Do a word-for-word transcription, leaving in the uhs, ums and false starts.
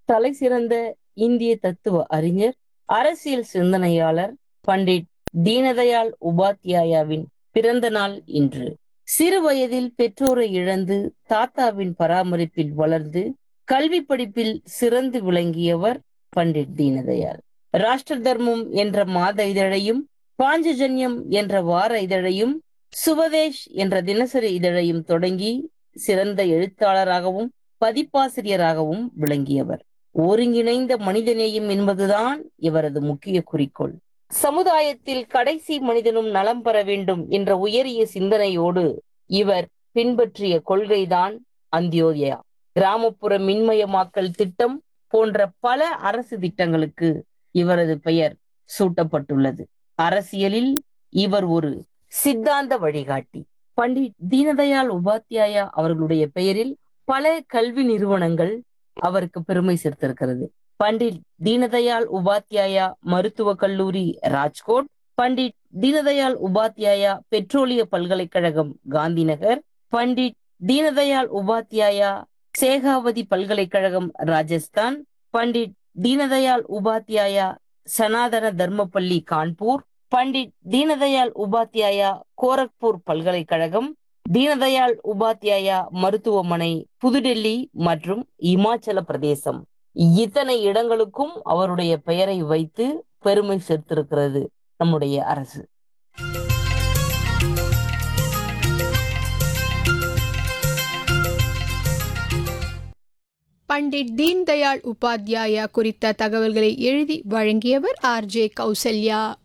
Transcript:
தலைசிறந்த இந்திய தத்துவ அறிஞர், அரசியல் சிந்தனையாளர் பண்டிட் தீனதயாள் உபாத்யாயாவின் பிறந்த நாள் இன்று. சிறு வயதில் பெற்றோரை இழந்து தாத்தாவின் பராமரிப்பில் வளர்ந்து கல்வி படிப்பில் சிறந்து விளங்கியவர் பண்டிட் தீனதயாள். ராஷ்டிர தர்மம் என்ற மாத இதழையும், பாஞ்சஜன்யம் என்ற வார இதழையும், சுவதேஷ் என்ற தினசரி இதழையும் தொடங்கி சிறந்த எழுத்தாளராகவும் பதிப்பாசிரியராகவும் விளங்கியவர். ஒருங்கிணைந்த மனிதநேயம் என்பதுதான் இவரது முக்கிய குறிக்கோள். சமுதாயத்தில் கடைசி மனிதனும் நலம் பெற வேண்டும் என்ற உயரிய சிந்தனையோடு இவர் பின்பற்றிய கொள்கைதான் அந்தியோதயா. கிராமப்புற மின்மயமாக்கல் திட்டம் போன்ற பல அரசு திட்டங்களுக்கு இவரது பெயர் சூட்டப்பட்டுள்ளது. அரசியலில் இவர் ஒரு சித்தாந்த வழிகாட்டி. பண்டிட் தீனதயாள் உபாத்யாயா அவர்களுடைய பெயரில் பல கல்வி நிறுவனங்கள் அவருக்கு பெருமை சேர்த்திருக்கிறது. பண்டிட் தீனதயாள் உபாத்யாயா மருத்துவக் கல்லூரி ராஜ்கோட், பண்டிட் தீனதயாள் உபாத்யாயா பெட்ரோலிய பல்கலைக்கழகம் காந்திநகர், பண்டிட் தீனதயாள் உபாத்யாயா சேகாவதி பல்கலைக்கழகம் ராஜஸ்தான், பண்டிட் தீனதயாள் உபாத்யாயா சனாதன தர்மப்பள்ளி கான்பூர், பண்டிட் தீனதயாள் உபாத்யாயா கோரக்பூர் பல்கலைக்கழகம், தீனதயாள் உபாத்யாயா மருத்துவமனை புதுடெல்லி மற்றும் இமாச்சல பிரதேசம். இத்தனை இடங்களுக்கும் அவருடைய பெயரை வைத்து பெருமை சேர்த்திருக்கிறது நம்முடைய அரசு. பண்டிட் தீன்தயாள் உபாத்யாயா குறித்த தகவல்களை எழுதி வழங்கியவர் ஆர் ஜே கௌசல்யா.